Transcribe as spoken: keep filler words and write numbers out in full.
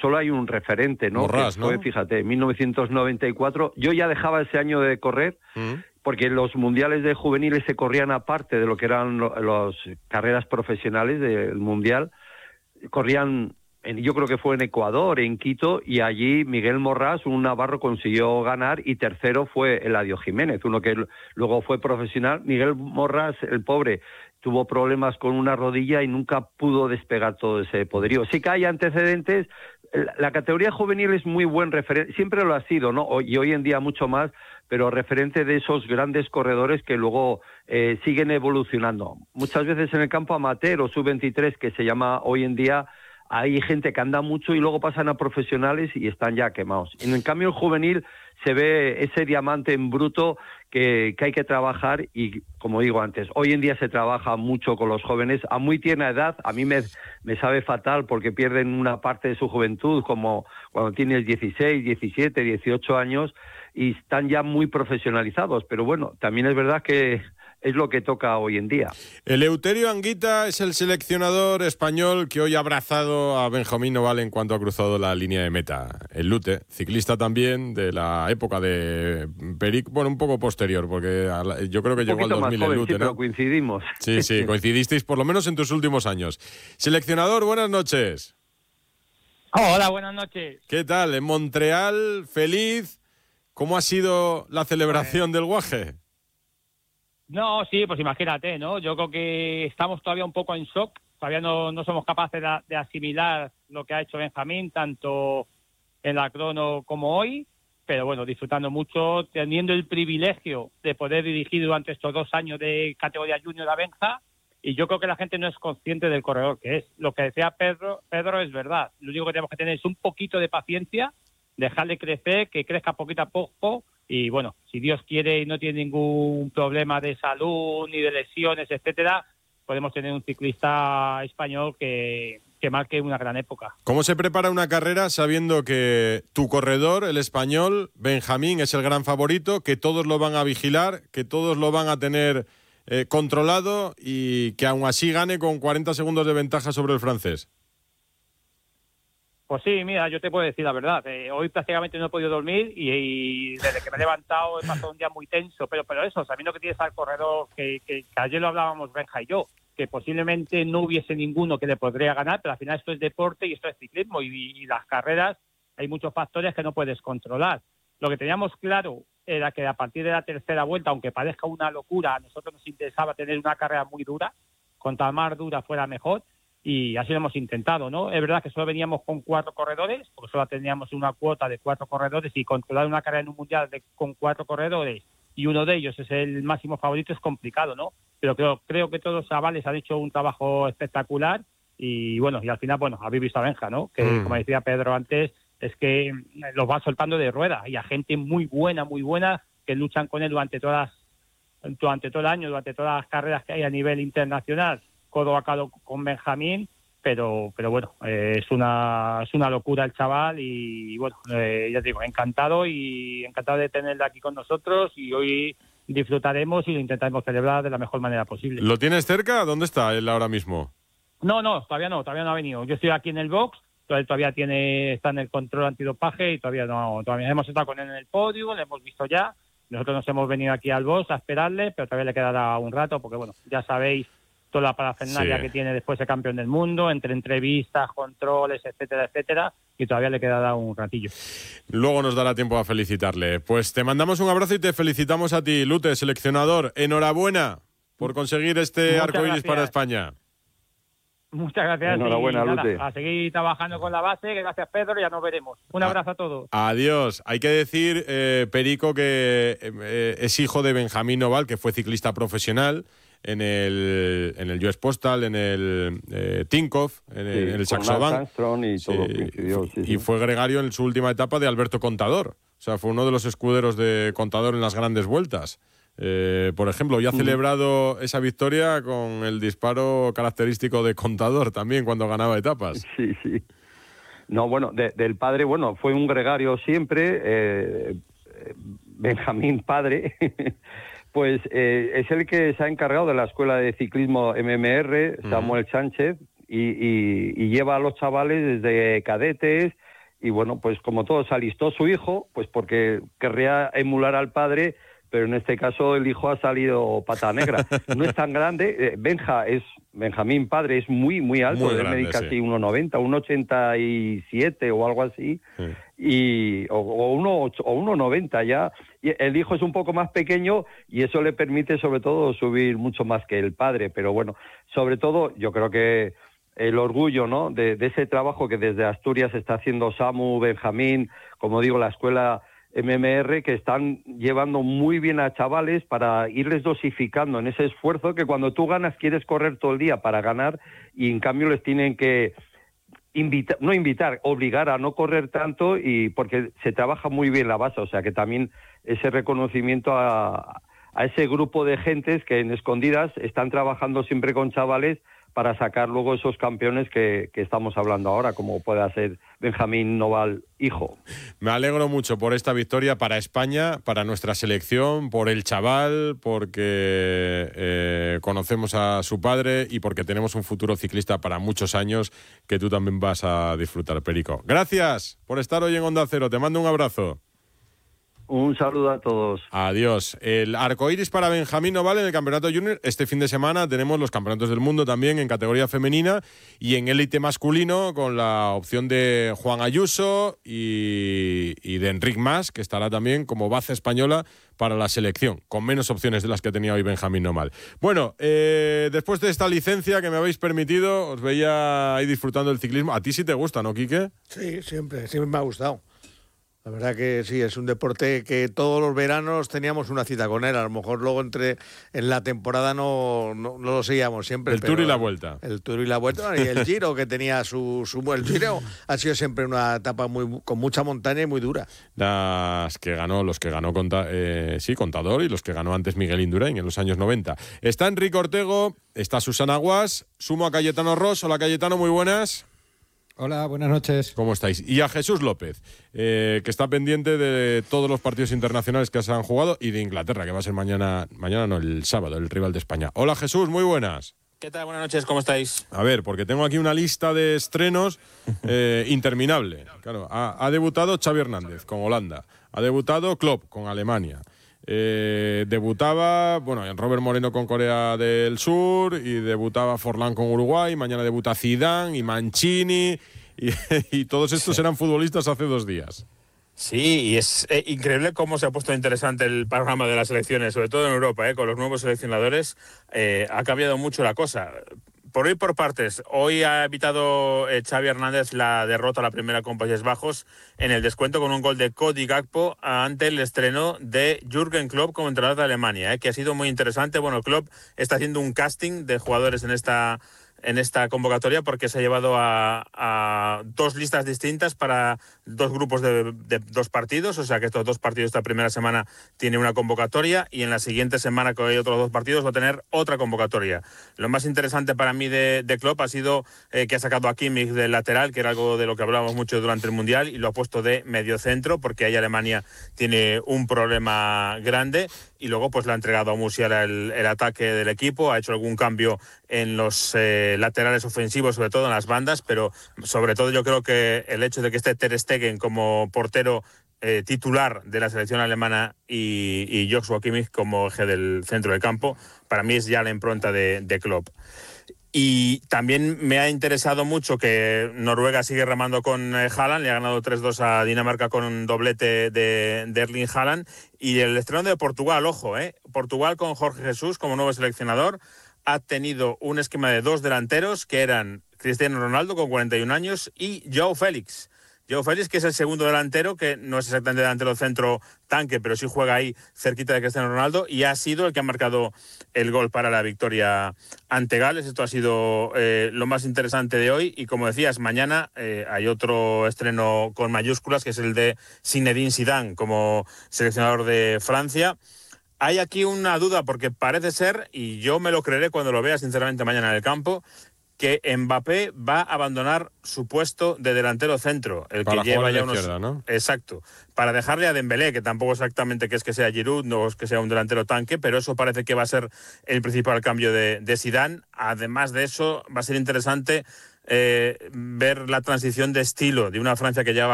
solo hay un referente, ¿no? Morràs, que fue, ¿no? fíjate, en mil novecientos noventa y cuatro. Yo ya dejaba ese año de correr, uh-huh. porque los mundiales de juveniles se corrían aparte de lo que eran las carreras profesionales del mundial. Corrían, en, yo creo que fue en Ecuador, en Quito, y allí Miguel Morràs, un navarro, consiguió ganar, y tercero fue Eladio Jiménez, uno que luego fue profesional. Miguel Morràs, el pobre, tuvo problemas con una rodilla y nunca pudo despegar todo ese poderío. Sí que hay antecedentes. La categoría juvenil es muy buen referente, siempre lo ha sido, ¿no? Y hoy en día mucho más, pero referente de esos grandes corredores que luego eh, siguen evolucionando. Muchas veces en el campo amateur o sub veintitrés, que se llama hoy en día, hay gente que anda mucho y luego pasan a profesionales y están ya quemados. En el cambio, el juvenil se ve ese diamante en bruto que, que hay que trabajar, y, como digo antes, hoy en día se trabaja mucho con los jóvenes a muy tierna edad. A mí me, me sabe fatal porque pierden una parte de su juventud, como cuando tienes dieciséis, diecisiete, dieciocho años, y están ya muy profesionalizados. Pero bueno, también es verdad que es lo que toca hoy en día. Eleuterio Anguita es el seleccionador español que hoy ha abrazado a Benjamín Oval en cuanto ha cruzado la línea de meta. El Lute, ciclista también de la época de Peric, bueno, un poco posterior, porque yo creo que un llegó al dos mil joven, el Lute, sí, ¿no? Pero coincidimos. Sí, sí, coincidisteis por lo menos en tus últimos años. Seleccionador, buenas noches. Hola, buenas noches. ¿Qué tal? En Montreal, feliz. ¿Cómo ha sido la celebración del Guaje? No, sí, pues imagínate, ¿no? Yo creo que estamos todavía un poco en shock. Todavía no, no somos capaces de, de asimilar lo que ha hecho Benjamín, tanto en la crono como hoy. Pero bueno, disfrutando mucho, teniendo el privilegio de poder dirigir durante estos dos años de categoría junior a Benja. Y yo creo que la gente no es consciente del corredor que es. Lo que decía Pedro, Pedro es verdad. Lo único que tenemos que tener es un poquito de paciencia, dejarle crecer, que crezca poquito a poco. Y bueno, si Dios quiere y no tiene ningún problema de salud ni de lesiones, etcétera, podemos tener un ciclista español que, que marque una gran época. ¿Cómo se prepara una carrera sabiendo que tu corredor, el español, Benjamín, es el gran favorito, que todos lo van a vigilar, que todos lo van a tener eh, controlado y que aún así gane con cuarenta segundos de ventaja sobre el francés? Pues sí, mira, yo te puedo decir la verdad. Eh, hoy prácticamente no he podido dormir y, y desde que me he levantado he pasado un día muy tenso. Pero pero eso, sabiendo que tienes al corredor, que, que, que ayer lo hablábamos Benja y yo, que posiblemente no hubiese ninguno que le podría ganar, pero al final esto es deporte y esto es ciclismo. Y, y las carreras hay muchos factores que no puedes controlar. Lo que teníamos claro era que a partir de la tercera vuelta, aunque parezca una locura, a nosotros nos interesaba tener una carrera muy dura. Cuanta más dura fuera mejor. Y así lo hemos intentado, ¿no? Es verdad que solo veníamos con cuatro corredores, porque solo teníamos una cuota de cuatro corredores, y controlar una carrera en un mundial de, con cuatro corredores y uno de ellos es el máximo favorito es complicado, ¿no? Pero creo, creo que todos los chavales han hecho un trabajo espectacular y bueno, y al final, bueno, habéis visto a Benja, ¿no? Que mm. como decía Pedro antes, es que los va soltando de rueda y a gente muy buena, muy buena, que luchan con él durante todas, durante todo el año, durante todas las carreras que hay a nivel internacional, codo a codo con Benjamín, pero pero bueno, eh, es una es una locura el chaval y bueno, eh, ya te digo, encantado y encantado de tenerle aquí con nosotros y hoy disfrutaremos y lo intentaremos celebrar de la mejor manera posible. ¿Lo tienes cerca? ¿Dónde está él ahora mismo? No, no, todavía no, todavía no ha venido. Yo estoy aquí en el box, pero él todavía tiene está en el control antidopaje y todavía no, todavía hemos estado con él en el podio, lo hemos visto ya. Nosotros nos hemos venido aquí al box a esperarle, pero todavía le quedará un rato porque bueno, ya sabéis toda la parafernalia sí. que tiene después de campeón del mundo, entre entrevistas, controles, etcétera, etcétera, y todavía le quedará un ratillo. Luego nos dará tiempo a felicitarle. Pues te mandamos un abrazo y te felicitamos a ti, Lute, seleccionador. Enhorabuena por conseguir este arcoíris para España. Muchas gracias. Enhorabuena, y, Lute. Nada, a seguir trabajando con la base. Gracias, Pedro. Ya nos veremos. Un abrazo a, a todos. Adiós. Hay que decir, eh, Perico, que eh, es hijo de Benjamín Oval, que fue ciclista profesional en el en el U S Postal, en el eh, Tinkoff, en, sí, en el Saxo Bank. Y, sí, todo y, sí, y sí. fue gregario en su última etapa de Alberto Contador. O sea, fue uno de los escuderos de Contador en las grandes vueltas. Eh, por ejemplo, y ha celebrado esa victoria con el disparo característico de Contador también cuando ganaba etapas. Sí, sí. No, bueno, de, del padre, bueno, fue un gregario siempre, eh, Benjamín padre, pues eh, es el que se ha encargado de la escuela de ciclismo M M R, Samuel uh-huh. Sánchez, y, y, y lleva a los chavales desde cadetes y bueno, pues como todo, se alistó su hijo, pues porque querría emular al padre, pero en este caso el hijo ha salido pata negra. No es tan grande, eh, Benja es, Benjamín padre es muy, muy alto, muy debe grande, medir casi sí. uno noventa, uno ochenta y siete o algo así, sí. y o, o uno o uno noventa ya. Y el hijo es un poco más pequeño y eso le permite sobre todo subir mucho más que el padre, pero bueno, sobre todo yo creo que el orgullo, ¿no?, de, de ese trabajo que desde Asturias está haciendo Samu, Benjamín, como digo, la escuela M M R, que están llevando muy bien a chavales para irles dosificando en ese esfuerzo que cuando tú ganas quieres correr todo el día para ganar y en cambio les tienen que invitar, no invitar, obligar a no correr tanto y porque se trabaja muy bien la base, o sea que también ese reconocimiento a, a ese grupo de gentes que en escondidas están trabajando siempre con chavales para sacar luego esos campeones que, que estamos hablando ahora, como pueda ser Benjamín Noval, hijo. Me alegro mucho por esta victoria para España, para nuestra selección, por el chaval, porque eh, conocemos a su padre y porque tenemos un futuro ciclista para muchos años que tú también vas a disfrutar, Perico. Gracias por estar hoy en Onda Cero. Te mando un abrazo. Un saludo a todos. Adiós. El arcoíris para Benjamín Noval en el Campeonato Junior. Este fin de semana tenemos los Campeonatos del Mundo también en categoría femenina y en élite masculino con la opción de Juan Ayuso y, y de Enric Mas, que estará también como baza española para la selección, con menos opciones de las que tenía hoy Benjamín Noval. Bueno, eh, después de esta licencia que me habéis permitido, os veía ahí disfrutando del ciclismo. ¿A ti sí te gusta, no, Quique? Sí, siempre, siempre me ha gustado. La verdad que sí, es un deporte que todos los veranos teníamos una cita con él. A lo mejor luego entre en la temporada no, no, no lo seguíamos siempre. El Tour y la Vuelta. El Tour y la Vuelta y el Giro que tenía su, su... El Giro ha sido siempre una etapa muy con mucha montaña y muy dura. Las que ganó, los que ganó conta, eh, sí, Contador y los que ganó antes Miguel Indurain en los años noventa. Está Enrique Ortego, está Susana Guas, sumo a Cayetano Ross. Hola Cayetano, muy buenas. Hola, buenas noches. ¿Cómo estáis? Y a Jesús López, eh, que está pendiente de todos los partidos internacionales que se han jugado y de Inglaterra, que va a ser mañana, mañana no, el sábado, el rival de España. Hola Jesús, muy buenas. ¿Qué tal? Buenas noches, ¿cómo estáis? A ver, porque tengo aquí una lista de estrenos eh, interminable. Claro, ha, ha debutado Xavi Hernández con Holanda, ha debutado Klopp con Alemania. Eh, debutaba, bueno, Robert Moreno con Corea del Sur y debutaba Forlán con Uruguay, mañana debuta Zidane y Mancini y, y todos estos sí. eran futbolistas hace dos días. Sí, y es eh, increíble cómo se ha puesto interesante el panorama de las selecciones, sobre todo en Europa, eh, con los nuevos seleccionadores, eh, ha cambiado mucho la cosa. Por ir por partes, hoy ha evitado eh, Xavi Hernández la derrota a la primera con Países Bajos en el descuento con un gol de Cody Gakpo ante el estreno de Jürgen Klopp como entrenador de Alemania, eh, que ha sido muy interesante. Bueno, Klopp está haciendo un casting de jugadores en esta en esta convocatoria porque se ha llevado a, a dos listas distintas para dos grupos de, de dos partidos, o sea que estos dos partidos esta primera semana tiene una convocatoria y en la siguiente semana que hay otros dos partidos va a tener otra convocatoria. Lo más interesante para mí de, de Klopp ha sido eh, que ha sacado a Kimmich del lateral, que era algo de lo que hablábamos mucho durante el Mundial, y lo ha puesto de mediocentro porque ahí Alemania tiene un problema grande. Y luego pues le ha entregado a Musiala el, el ataque del equipo, ha hecho algún cambio en los eh, laterales ofensivos, sobre todo en las bandas, pero sobre todo yo creo que el hecho de que esté Ter Stegen como portero eh, titular de la selección alemana y, y Joshua Kimmich como eje del centro del campo, para mí es ya la impronta de, de Klopp. Y también me ha interesado mucho que Noruega sigue remando con eh, Haaland, le ha ganado tres dos a Dinamarca con un doblete de, de Erling Haaland. Y el estreno de Portugal, ojo, eh, Portugal con Jorge Jesús como nuevo seleccionador ha tenido un esquema de dos delanteros que eran Cristiano Ronaldo con cuarenta y un años y João Félix. João Félix, que es el segundo delantero, que no es exactamente delantero centro tanque, pero sí juega ahí cerquita de Cristiano Ronaldo, y ha sido el que ha marcado el gol para la victoria ante Gales. Esto ha sido eh, lo más interesante de hoy, y como decías, mañana eh, hay otro estreno con mayúsculas, que es el de Zinedine Zidane como seleccionador de Francia. Hay aquí una duda, porque parece ser, y yo me lo creeré cuando lo vea sinceramente mañana en el campo, que Mbappé va a abandonar su puesto de delantero centro, el para que lleva lleva ya unos... izquierda, ¿no? Exacto, para dejarle a Dembélé, que tampoco exactamente que es que sea Giroud, no es que sea un delantero tanque, pero eso parece que va a ser el principal cambio de, de Zidane. Además de eso, va a ser interesante eh, ver la transición de estilo de una Francia que lleva